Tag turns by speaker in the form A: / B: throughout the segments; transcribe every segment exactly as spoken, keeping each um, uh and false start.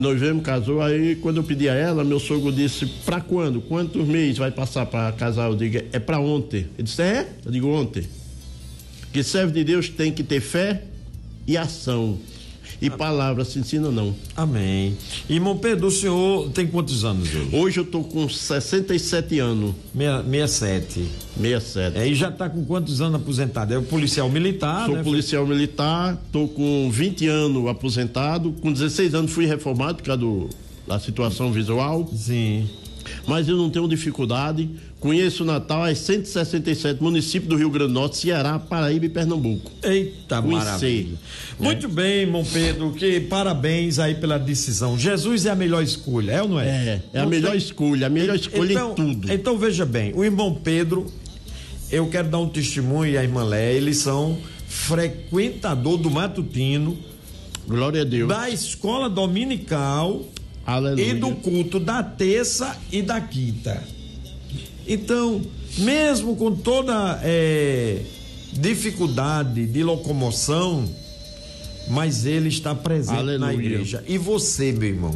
A: Nós vemos, casou, aí quando eu pedi a ela, meu sogro disse, pra quando? Quantos meses vai passar pra casar? Eu digo, é pra ontem. Ele disse, é? Eu digo, ontem. Que servo de Deus tem que ter fé e ação. E Amém. Palavra se ensina não.
B: Amém. Irmão Pedro, o senhor tem quantos anos hoje?
A: Hoje eu tô com sessenta e sete anos.
B: sessenta e sete.
A: sessenta e sete.
B: É, e já tá com quantos anos aposentado? É o policial militar,
A: Sou
B: né?
A: policial militar, tô com vinte anos aposentado, com dezesseis anos fui reformado por causa do, da situação visual.
B: Sim.
A: Mas eu não tenho dificuldade. Conheço o Natal, as cento e sessenta e sete municípios do Rio Grande do Norte, Ceará, Paraíba e Pernambuco.
B: Eita, maravilha. Muito é. bem, irmão Pedro, que parabéns aí pela decisão. Jesus é a melhor escolha, é ou não é?
A: É, é a melhor escolha, a melhor escolha
B: então,
A: em tudo.
B: Então veja bem, o irmão Pedro, eu quero dar um testemunho, e a irmã Léia, eles são frequentador do matutino.
A: Glória a Deus.
B: Da escola dominical.
A: Aleluia.
B: E do culto da terça e da quinta. Então, mesmo com toda é, dificuldade de locomoção, mas ele está presente Aleluia. Na igreja. E você, meu irmão,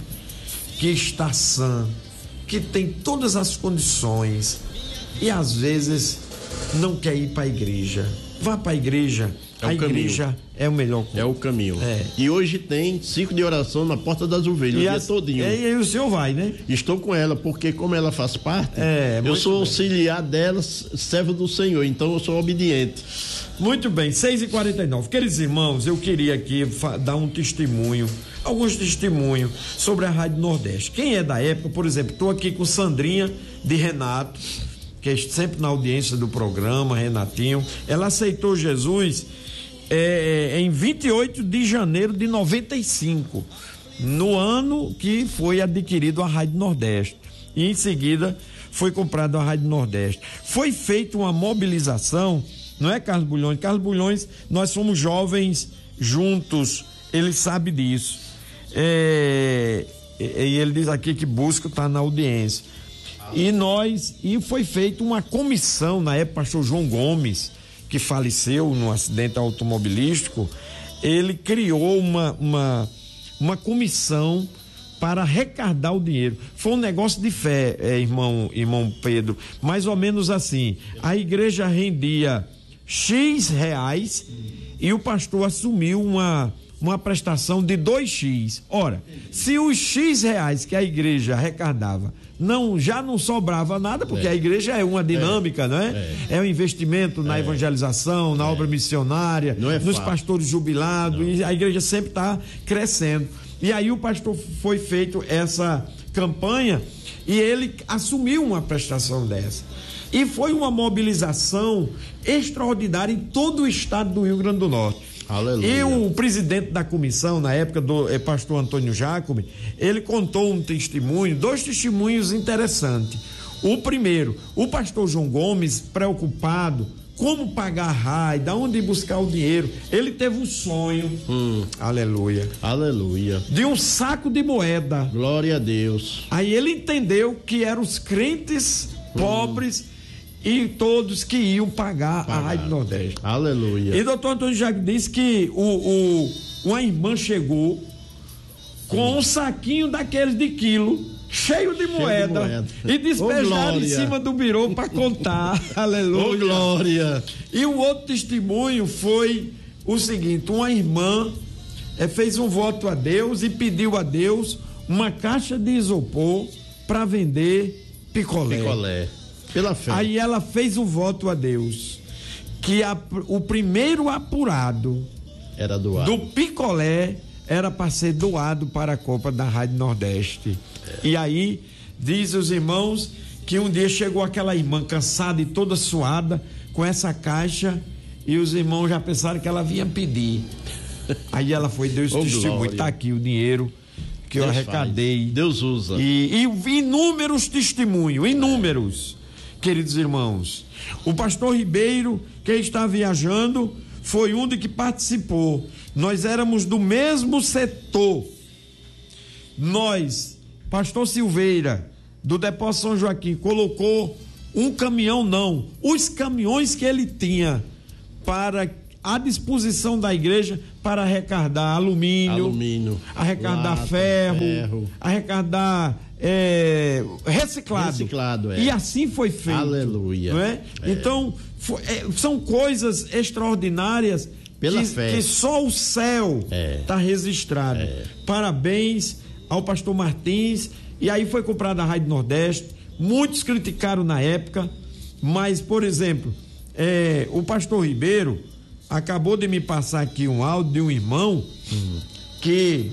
B: que está sã, que tem todas as condições e às vezes não quer ir para a igreja, vá para a igreja.
A: É
B: a
A: o
B: igreja
A: caminho.
B: É o melhor culto.
A: É o caminho.
B: É.
A: E hoje tem ciclo de oração na Porta das Ovelhas,
B: e
A: o
B: as,
A: dia todinho.
B: É, e aí o senhor vai, né?
A: Estou com ela, porque como ela faz parte,
B: é,
A: eu sou
B: bem.
A: auxiliar dela, servo do Senhor, então eu sou obediente.
B: Muito bem, seis e quarenta e nove. Queridos irmãos, eu queria aqui dar um testemunho, alguns testemunhos sobre a Rádio Nordeste. Quem é da época, por exemplo, estou aqui com Sandrinha de Renato, que é sempre na audiência do programa, Renatinho. Ela aceitou Jesus É, em vinte e oito de janeiro de noventa e cinco, no ano que foi adquirido a Rádio Nordeste, e em seguida foi comprado a Rádio Nordeste. Foi feita uma mobilização, não é, Carlos Bulhões? Carlos Bulhões, nós somos jovens juntos, ele sabe disso. É, e ele diz aqui que busca, está na audiência. E nós, e foi feita uma comissão, na época, pastor João Gomes, que faleceu num acidente automobilístico, ele criou uma, uma, uma comissão para arrecadar o dinheiro. Foi um negócio de fé, é, irmão, irmão Pedro, mais ou menos assim. A igreja rendia X reais e o pastor assumiu uma, uma prestação de dois X. Ora, se os X reais que a igreja arrecadava não, já não sobrava nada, porque é. a igreja é uma dinâmica, é. não é? É, é um investimento na é. evangelização, na é. obra missionária, é nos fácil. pastores jubilados, não. e a igreja sempre está crescendo. E aí o pastor foi feito essa campanha e ele assumiu uma prestação dessa. E foi uma mobilização extraordinária em todo o estado do Rio Grande do Norte.
A: Aleluia.
B: E o presidente da comissão, na época, do é, pastor Antônio Jacome, ele contou um testemunho, dois testemunhos interessantes. O primeiro, o pastor João Gomes, preocupado, como pagar a raio, da onde buscar o dinheiro, ele teve um sonho,
A: hum.
B: aleluia,
A: aleluia,
B: de um saco de moeda.
A: Glória a Deus.
B: Aí ele entendeu que eram os crentes hum. pobres e todos que iam pagar, pagar a Rádio Nordeste.
A: Aleluia.
B: E doutor Antônio Jacques disse que o, o, uma irmã chegou com hum. um saquinho daqueles de quilo, cheio de, cheio moeda, de moeda, e despejaram oh, em cima do birô para contar. Aleluia.
A: Oh, glória.
B: E o outro testemunho foi o seguinte: uma irmã é, fez um voto a Deus e pediu a Deus uma caixa de isopor para vender picolé.
A: Picolé. Pela fé.
B: Aí ela fez um voto a Deus que a, o primeiro apurado
A: era doado.
B: Do picolé era para ser doado para a Copa da Rádio Nordeste. É. E aí diz os irmãos que um dia chegou aquela irmã cansada e toda suada com essa caixa e os irmãos já pensaram que ela vinha pedir. Aí ela foi, deu esse oh, testemunho, tá aqui o dinheiro que Deus eu arrecadei.
A: Faz. Deus usa.
B: E, e inúmeros testemunhos, inúmeros. É. Queridos irmãos, o pastor Ribeiro, que está viajando, foi um de que participou. Nós éramos do mesmo setor. Nós, pastor Silveira, do Depósito São Joaquim, colocou um caminhão, não, os caminhões que ele tinha para à disposição da igreja para arrecadar alumínio,
A: alumínio
B: arrecadar
A: lata,
B: ferro,
A: ferro,
B: arrecadar é, reciclado.
A: reciclado é.
B: E assim foi feito.
A: Aleluia.
B: Não é? É. Então, foi, é, são coisas extraordinárias
A: Pela
B: que,
A: fé.
B: que só o céu está é. registrado. É. Parabéns ao pastor Martins. E aí foi comprada a Rádio Nordeste. Muitos criticaram na época, mas, por exemplo, é, o pastor Ribeiro acabou de me passar aqui um áudio de um irmão hum. que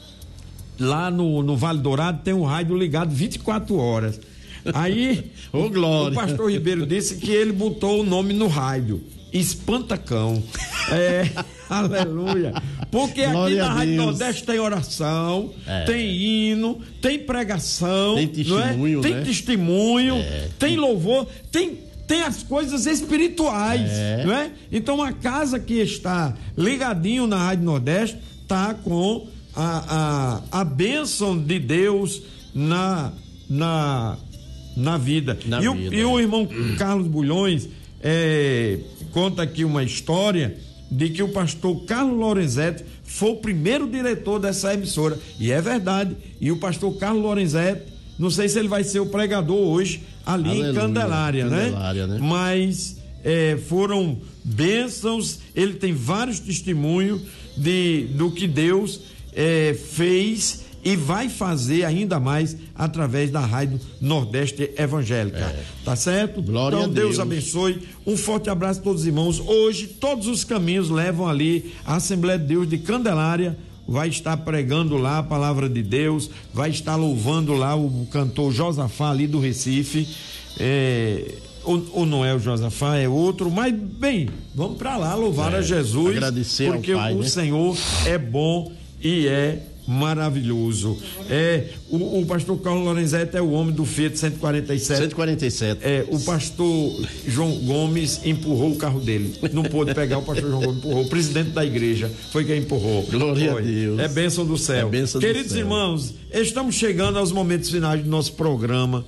B: lá no, no Vale Dourado tem um rádio ligado vinte e quatro horas. Aí
A: oh, glória.
B: O pastor Ribeiro disse que ele botou o nome no rádio, Espantacão. É, aleluia. Porque glória aqui na Rádio Nordeste tem oração, é. tem hino, tem pregação,
A: tem testemunho,
B: não é? Tem
A: né?
B: testemunho,
A: é.
B: tem louvor, tem tem as coisas espirituais, é. não é? Então a casa que está ligadinho na Rádio Nordeste está com a, a, a bênção de Deus na na na vida.
A: Na
B: e,
A: vida
B: o, e o irmão Carlos Bulhões é, conta aqui uma história de que o pastor Carlos Lorenzetti foi o primeiro diretor dessa emissora, e é verdade. E o pastor Carlos Lorenzetti, não sei se ele vai ser o pregador hoje ali Aleluia. em Candelária,
A: Candelária, né?
B: né? Mas é, foram bênçãos. Ele tem vários testemunhos de do que Deus é, fez e vai fazer ainda mais através da Rádio Nordeste Evangélica. É. Tá certo?
A: Glória
B: então,
A: a Deus.
B: Deus abençoe. Um forte abraço a todos os irmãos. Hoje, todos os caminhos levam ali a Assembleia de Deus de Candelária. Vai estar pregando lá a palavra de Deus, vai estar louvando lá o cantor Josafá ali do Recife. É, ou, ou não é o Josafá, é outro, mas bem, vamos para lá louvar é, a Jesus.
A: Agradecer
B: porque
A: ao Pai,
B: o
A: né?
B: Senhor é bom e é maravilhoso. É, o, o pastor Carlos Lorenzetti é o homem do Fiat cento e quarenta e sete.
A: cento e quarenta e sete.
B: É, o pastor João Gomes empurrou o carro dele. Não pôde pegar, o pastor João Gomes empurrou. O presidente da igreja foi quem empurrou.
A: Glória
B: foi.
A: a Deus.
B: É bênção do céu.
A: É bênção
B: Queridos
A: do céu.
B: irmãos, estamos chegando aos momentos finais do nosso programa.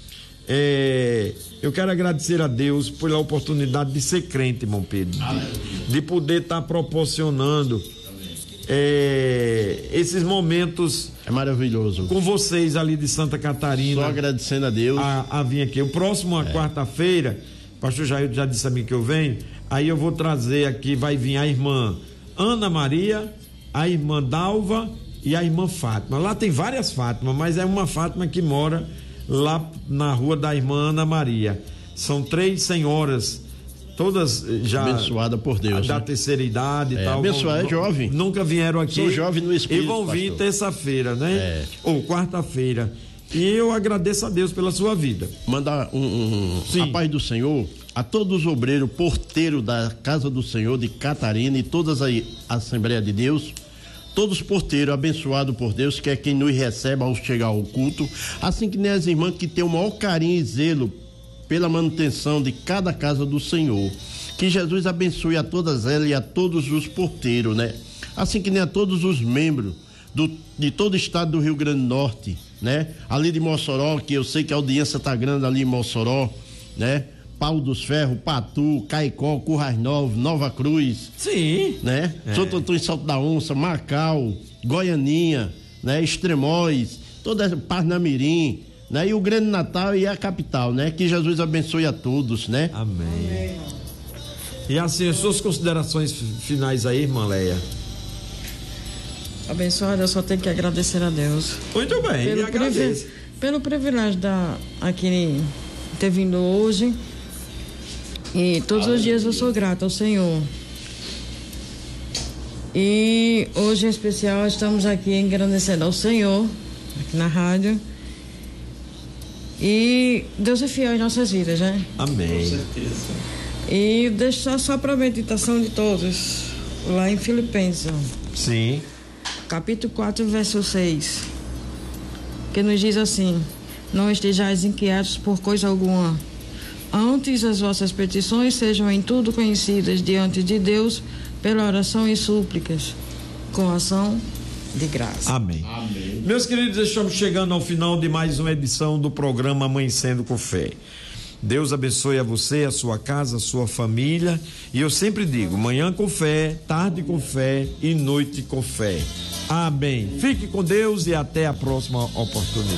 B: É, eu quero agradecer a Deus pela oportunidade de ser crente, irmão Pedro. De, de poder estar tá proporcionando É, esses momentos
A: é maravilhoso
B: com vocês ali de Santa Catarina.
A: Só agradecendo a Deus
B: a, a vir aqui. O próximo, a é. quarta-feira, pastor Jair já disse a mim que eu venho. Aí eu vou trazer aqui, vai vir a irmã Ana Maria, a irmã Dalva e a irmã Fátima. Lá tem várias Fátimas, mas é uma Fátima que mora lá na rua da irmã Ana Maria. São três senhoras, todas já
A: abençoada por Deus,
B: da
A: né?
B: terceira idade e
A: é,
B: tal.
A: Abençoada, é jovem.
B: Nunca vieram aqui.
A: Sou jovem no espírito,
B: e vão vir
A: pastor.
B: terça-feira, né?
A: É.
B: Ou quarta-feira. E eu agradeço a Deus pela sua vida.
A: Mandar um, um, um a paz do Senhor a todos os obreiros, porteiros da Casa do Senhor de Catarina e todas a Assembleia de Deus, todos porteiros abençoados por Deus, que é quem nos recebe ao chegar ao culto, assim que nem as irmãs que têm o maior carinho e zelo pela manutenção de cada casa do Senhor. Que Jesus abençoe a todas elas e a todos os porteiros, né? Assim que nem a todos os membros do, de todo o estado do Rio Grande do Norte, né? Ali de Mossoró, que eu sei que a audiência tá grande ali em Mossoró, né? Pau dos Ferros, Patu, Caicó, Currais Novos, Nova Cruz.
B: Sim.
A: Né? É. Santo Antônio Salto da Onça, Macau, Goianinha, né? Extremóis, toda Parnamirim, né? E o Grande Natal e a capital, né? Que Jesus abençoe a todos, né?
B: Amém. Amém. E assim, as suas considerações finais aí, irmã Leia?
C: Abençoada, eu só tenho que agradecer a Deus.
B: Muito bem,
C: pelo, privi pelo privilégio da aqui ter vindo hoje. E todos Aleluia. Os dias eu sou grata ao Senhor. E hoje em especial estamos aqui engrandecendo ao Senhor, aqui na rádio. E Deus é fiel em nossas vidas, né?
B: Amém. Com certeza.
C: E deixar só para a meditação de todos, lá em Filipenses.
B: Sim.
C: Capítulo quatro, verso seis. Que nos diz assim: não estejais inquietos por coisa alguma. Antes as vossas petições sejam em tudo conhecidas diante de Deus pela oração e súplicas, com ação de graça.
B: Amém. Amém. Meus queridos, estamos chegando ao final de mais uma edição do programa Amanhecendo com Fé. Deus abençoe a você, a sua casa, a sua família. E eu sempre digo, manhã com fé, tarde com fé e noite com fé. Amém. Fique com Deus e até a próxima oportunidade.